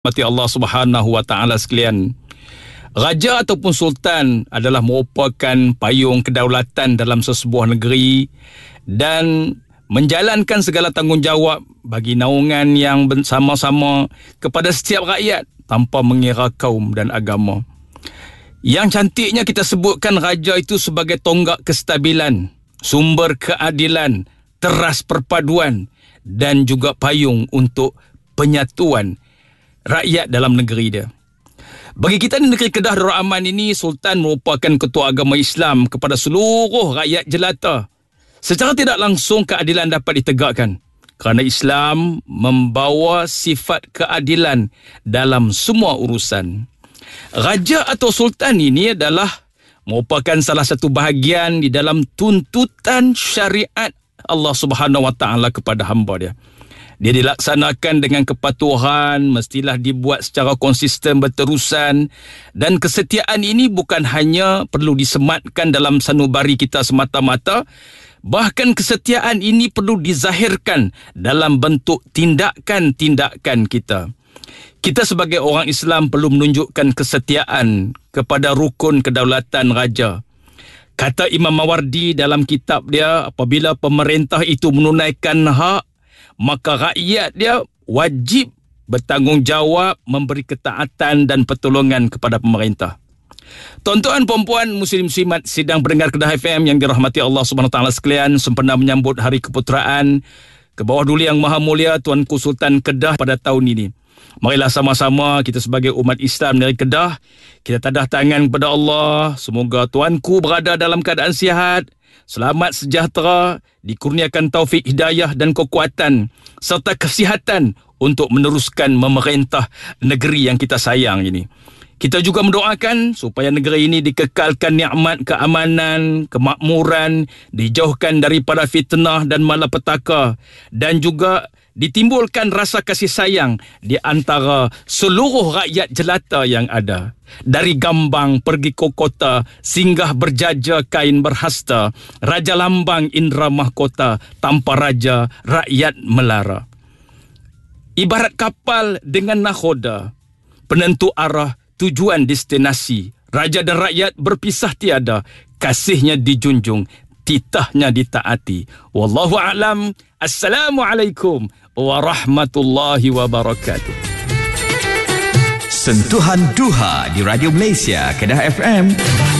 Mati Allah Subhanahu wa taala sekalian. Raja ataupun sultan adalah merupakan payung kedaulatan dalam sesebuah negeri dan menjalankan segala tanggungjawab bagi naungan yang bersama-sama kepada setiap rakyat tanpa mengira kaum dan agama. Yang cantiknya kita sebutkan raja itu sebagai tonggak kestabilan, sumber keadilan, teras perpaduan dan juga payung untuk penyatuan rakyat dalam negeri dia. Bagi kita di negeri Kedah Darul Aman ini, Sultan merupakan ketua agama Islam kepada seluruh rakyat jelata. Secara tidak langsung keadilan dapat ditegakkan kerana Islam membawa sifat keadilan dalam semua urusan. Raja atau Sultan ini adalah merupakan salah satu bahagian di dalam tuntutan syariat Allah Subhanahu wa taala kepada hamba dia. Dia dilaksanakan dengan kepatuhan, mestilah dibuat secara konsisten berterusan, dan kesetiaan ini bukan hanya perlu disematkan dalam sanubari kita semata-mata, bahkan kesetiaan ini perlu dizahirkan dalam bentuk tindakan-tindakan kita. Kita sebagai orang Islam perlu menunjukkan kesetiaan kepada rukun kedaulatan raja. Kata Imam Mawardi dalam kitab dia, apabila pemerintah itu menunaikan hak, maka rakyat dia wajib bertanggungjawab memberi ketaatan dan pertolongan kepada pemerintah. Tuan-tuan, puan-puan, muslim-muslimat sidang pendengar Kedah FM yang dirahmati Allah Subhanahu Wa Taala sekalian, sempena menyambut Hari Keputeraan ke bawah Duli Yang Maha Mulia Tuanku Sultan Kedah pada tahun ini. Marilah sama-sama kita sebagai umat Islam dari Kedah, kita tadah tangan kepada Allah. Semoga tuanku berada dalam keadaan sihat, selamat sejahtera, dikurniakan taufik hidayah dan kekuatan serta kesihatan untuk meneruskan memerintah negeri yang kita sayang ini. Kita juga mendoakan supaya negeri ini dikekalkan nikmat keamanan, kemakmuran, dijauhkan daripada fitnah dan malapetaka, dan juga ditimbulkan rasa kasih sayang di antara seluruh rakyat jelata yang ada. Dari Gambang pergi ke kota, singgah berjaja kain berhasta, raja lambang indera mahkota, tanpa raja rakyat melara. Ibarat kapal dengan nakhoda, penentu arah tujuan destinasi, raja dan rakyat berpisah tiada, kasihnya dijunjung, titahnya ditaati. Wallahu a'lam. Assalamualaikum warahmatullahi wabarakatuh. Sentuhan Duha di Radio Malaysia Kedah FM.